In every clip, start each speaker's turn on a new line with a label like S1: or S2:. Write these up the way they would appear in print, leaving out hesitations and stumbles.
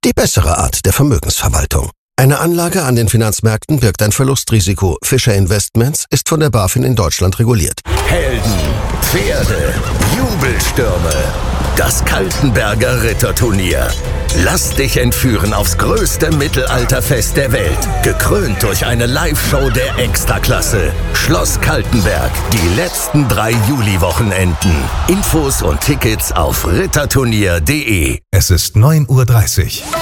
S1: Die bessere Art der Vermögensverwaltung. Eine Anlage an den Finanzmärkten birgt ein Verlustrisiko. Fischer Investments ist von der BaFin in Deutschland reguliert.
S2: Helden, Pferde, Jubelstürme. Das Kaltenberger Ritterturnier. Lass dich entführen aufs größte Mittelalterfest der Welt. Gekrönt durch eine Live-Show der Extraklasse. Schloss Kaltenberg. Die letzten 3 Juli-Wochenenden. Infos und Tickets auf ritterturnier.de.
S3: Es ist 9:30 Uhr.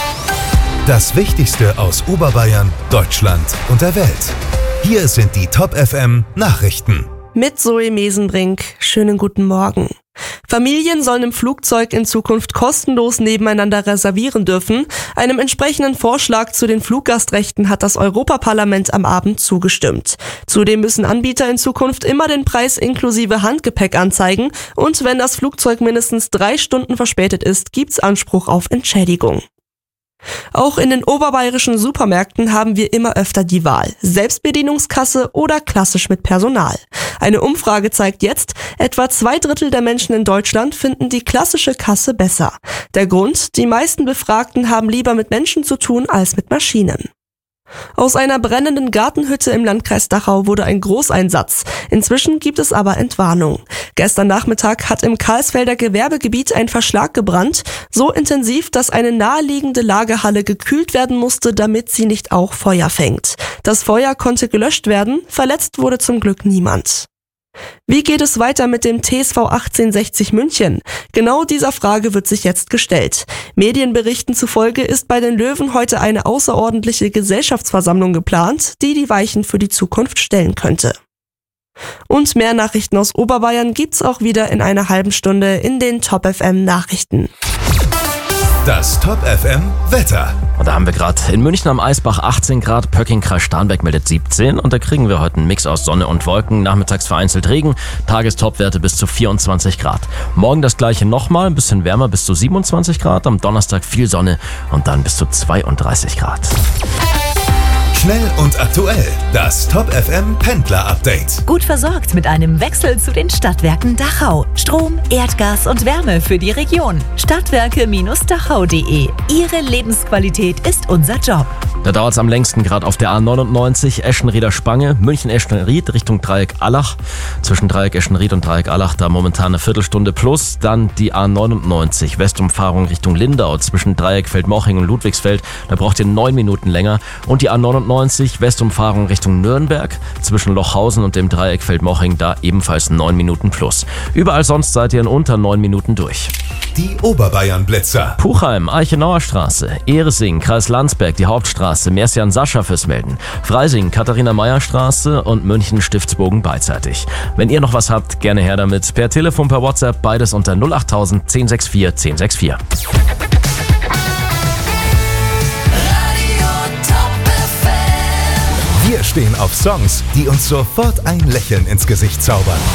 S3: Das Wichtigste aus Oberbayern, Deutschland und der Welt. Hier sind die Top FM Nachrichten.
S4: Mit Zoe Mesenbrink. Schönen guten Morgen. Familien sollen im Flugzeug in Zukunft kostenlos nebeneinander reservieren dürfen. Einem entsprechenden Vorschlag zu den Fluggastrechten hat das Europaparlament am Abend zugestimmt. Zudem müssen Anbieter in Zukunft immer den Preis inklusive Handgepäck anzeigen und wenn das Flugzeug mindestens 3 Stunden verspätet ist, gibt's Anspruch auf Entschädigung. Auch in den oberbayerischen Supermärkten haben wir immer öfter die Wahl, Selbstbedienungskasse oder klassisch mit Personal. Eine Umfrage zeigt jetzt, etwa 2/3 der Menschen in Deutschland finden die klassische Kasse besser. Der Grund, die meisten Befragten haben lieber mit Menschen zu tun als mit Maschinen. Aus einer brennenden Gartenhütte im Landkreis Dachau wurde ein Großeinsatz. Inzwischen gibt es aber Entwarnung. Gestern Nachmittag hat im Karlsfelder Gewerbegebiet ein Verschlag gebrannt, so intensiv, dass eine naheliegende Lagerhalle gekühlt werden musste, damit sie nicht auch Feuer fängt. Das Feuer konnte gelöscht werden, verletzt wurde zum Glück niemand. Wie geht es weiter mit dem TSV 1860 München? Genau dieser Frage wird sich jetzt gestellt. Medienberichten zufolge ist bei den Löwen heute eine außerordentliche Gesellschaftsversammlung geplant, die die Weichen für die Zukunft stellen könnte. Und mehr Nachrichten aus Oberbayern gibt's auch wieder in einer halben Stunde in den Top FM Nachrichten.
S3: Das Top FM Wetter.
S5: Und da haben wir gerade in München am Eisbach 18 Grad, Pöcking, Kreis Starnberg meldet 17 und da kriegen wir heute einen Mix aus Sonne und Wolken, nachmittags vereinzelt Regen, Tagestopwerte bis zu 24 Grad. Morgen das gleiche nochmal, ein bisschen wärmer bis zu 27 Grad, am Donnerstag viel Sonne und dann bis zu 32 Grad.
S3: Schnell und aktuell. Das Top FM Pendler Update.
S6: Gut versorgt mit einem Wechsel zu den Stadtwerken Dachau. Strom, Erdgas und Wärme für die Region. Stadtwerke-dachau.de. Ihre Lebensqualität ist unser Job.
S5: Da dauert es am längsten gerade auf der A99 Eschenrieder Spange, München-Eschenried Richtung Dreieck Allach. Zwischen Dreieck Eschenried und Dreieck Allach da momentan eine Viertelstunde plus. Dann die A99 Westumfahrung Richtung Lindau zwischen Dreieck Feldmoching und Ludwigsfeld. Da braucht ihr 9 Minuten länger. Und die A99 Westumfahrung Richtung Nürnberg zwischen Lochhausen und dem Dreieck Feldmoching da ebenfalls 9 Minuten plus. Überall sonst seid ihr in unter 9 Minuten durch.
S3: Die Oberbayern-Blitzer.
S5: Puchheim, Eichenauer Straße, Ehresing, Kreis Landsberg, die Hauptstraße, Mercian Sascha fürs Melden, Freising, Katharina-Meyer-Straße und München Stiftsbogen beidseitig. Wenn ihr noch was habt, gerne her damit. Per Telefon, per WhatsApp, beides unter 08000 1064 1064.
S3: Wir stehen auf Songs, die uns sofort ein Lächeln ins Gesicht zaubern.